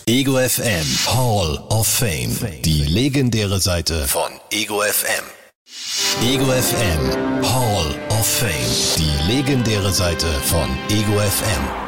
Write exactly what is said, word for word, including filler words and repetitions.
Ego F M Hall of Fame. Die legendäre Seite von Ego F M. Ego F M Hall of Fame. Die legendäre Seite von Ego F M.